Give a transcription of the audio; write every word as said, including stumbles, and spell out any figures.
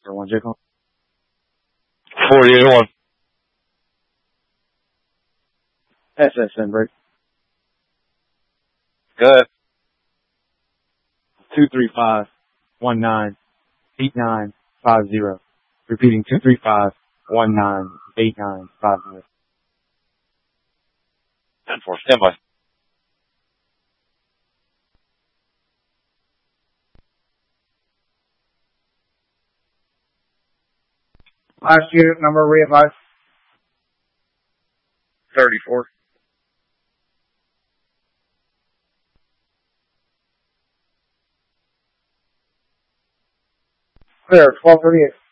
One Jacob. forty-one. S S N break. Good. Two three five one nine eight nine five zero. Repeating two three five one nine eight nine five zero. ten four. Standby. Last unit number readvise. thirty-four. Clear, twelve thirty-eight.